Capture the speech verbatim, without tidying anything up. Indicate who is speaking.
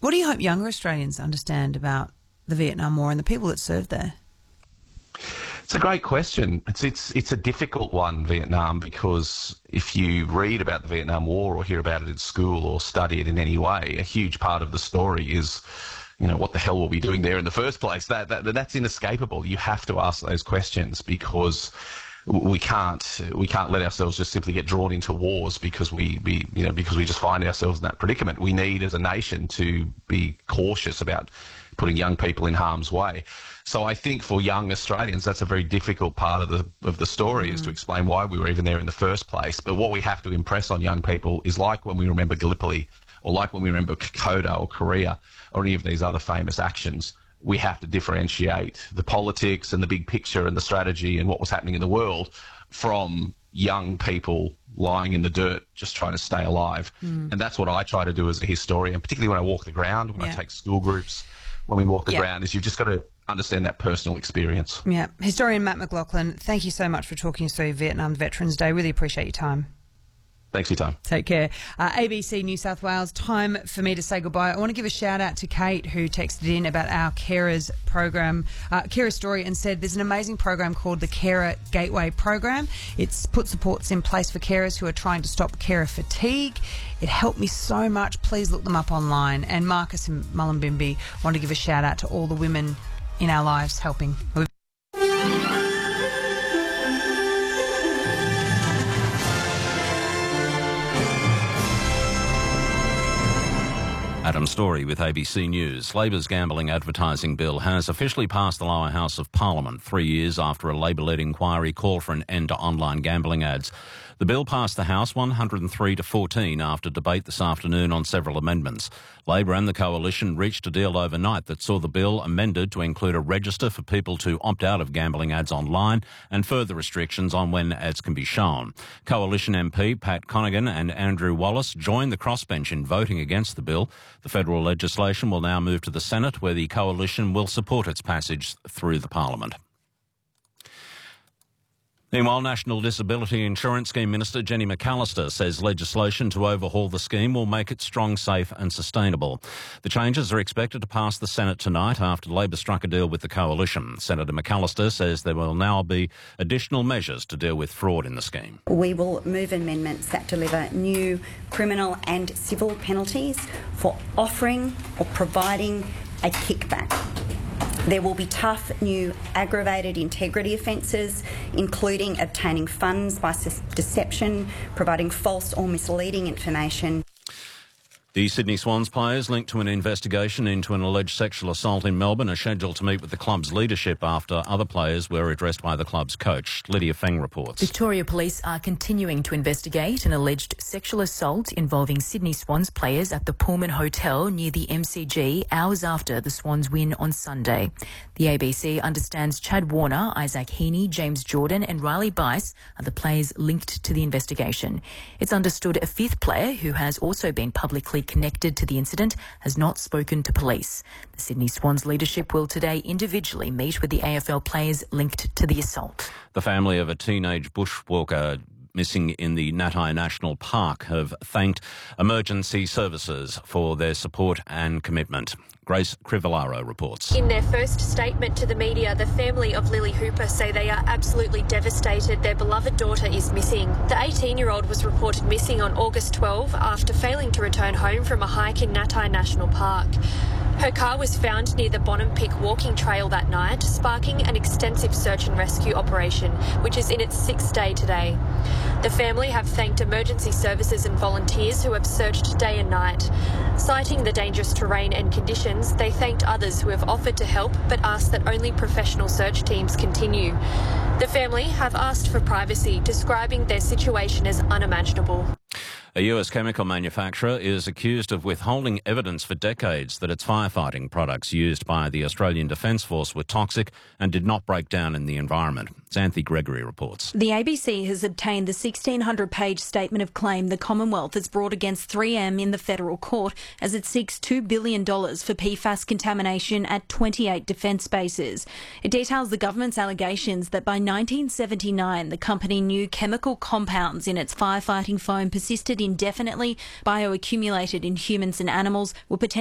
Speaker 1: What do you hope younger Australians understand about the Vietnam War and the people that served there?
Speaker 2: It's a great question. It's it's it's a difficult one, Vietnam, because if you read about the Vietnam War or hear about it in school or study it in any way, a huge part of the story is, you know, what the hell were we doing there in the first place? That, that that's inescapable. You have to ask those questions because we can't we can't let ourselves just simply get drawn into wars because we, we you know because we just find ourselves in that predicament. We need, as a nation, to be cautious about putting young people in harm's way. So I think for young Australians, that's a very difficult part of the of the story, mm. is to explain why we were even there in the first place. But what we have to impress on young people is, like when we remember Gallipoli, or like when we remember Kokoda or Korea, or any of these other famous actions, we have to differentiate the politics and the big picture and the strategy and what was happening in the world from young people lying in the dirt just trying to stay alive. Mm. And that's what I try to do as a historian, particularly when I walk the ground, when yeah. I take school groups, when we walk the yeah. ground, is you've just got to understand that personal experience.
Speaker 1: Yeah. Historian Matt McLaughlin, thank you so much for talking us through Vietnam Veterans Day. Really appreciate your time.
Speaker 2: Thanks for your time.
Speaker 1: Take care. Uh, A B C New South Wales, time for me to say goodbye. I want to give a shout out to Kate, who texted in about our Carers program, uh, Carer Story, and said there's an amazing program called the Carer Gateway program. It's put supports in place for carers who are trying to stop carer fatigue. It helped me so much. Please look them up online. And Marcus and Mullumbimby want to give a shout out to all the women in our lives helping.
Speaker 3: Adam Story with A B C News. Labor's gambling advertising bill has officially passed the lower house of Parliament three years after a Labor-led inquiry called for an end to online gambling ads. The bill passed the House one hundred three to fourteen after debate this afternoon on several amendments. Labor and the Coalition reached a deal overnight that saw the bill amended to include a register for people to opt out of gambling ads online and further restrictions on when ads can be shown. Coalition M P Pat Conaghan and Andrew Wallace joined the crossbench in voting against the bill. The federal legislation will now move to the Senate, where the Coalition will support its passage through the Parliament. Meanwhile, National Disability Insurance Scheme Minister Jenny McAllister says legislation to overhaul the scheme will make it strong, safe and sustainable. The changes are expected to pass the Senate tonight after Labor struck a deal with the Coalition. Senator McAllister says there will now be additional measures to deal with fraud in the scheme.
Speaker 4: We will move amendments that deliver new criminal and civil penalties for offering or providing a kickback. There will be tough new aggravated integrity offences, including obtaining funds by deception, providing false or misleading information.
Speaker 3: The Sydney Swans players linked to an investigation into an alleged sexual assault in Melbourne are scheduled to meet with the club's leadership after other players were addressed by the club's coach. Lydia Feng reports.
Speaker 5: Victoria Police are continuing to investigate an alleged sexual assault involving Sydney Swans players at the Pullman Hotel near the M C G hours after the Swans win on Sunday. The A B C understands Chad Warner, Isaac Heaney, James Jordan and Riley Bice are the players linked to the investigation. It's understood a fifth player who has also been publicly connected to the incident has not spoken to police. The Sydney Swans leadership will today individually meet with the A F L players linked to the assault.
Speaker 3: The family of a teenage bushwalker missing in the Natai National Park have thanked emergency services for their support and commitment. Grace Crivellaro reports.
Speaker 6: In their first statement to the media, the family of Lily Hooper say they are absolutely devastated their beloved daughter is missing. The eighteen-year-old was reported missing on August twelfth after failing to return home from a hike in Natai National Park. Her car was found near the Bonham Pick walking trail that night, sparking an extensive search and rescue operation, which is in its sixth day today. The family have thanked emergency services and volunteers who have searched day and night. Citing the dangerous terrain and conditions, they thanked others who have offered to help but asked that only professional search teams continue. The family have asked for privacy, describing their situation as unimaginable.
Speaker 3: A U S chemical manufacturer is accused of withholding evidence for decades that its firefighting products used by the Australian Defence Force were toxic and did not break down in the environment. Xanthi Gregory reports.
Speaker 7: The A B C has obtained the sixteen hundred page statement of claim the Commonwealth has brought against three M in the federal court as it seeks two billion dollars for P FAS contamination at twenty-eight defence bases. It details the government's allegations that by nineteen seventy-nine the company knew chemical compounds in its firefighting foam persisted indefinitely, bioaccumulated in humans and animals, were potentially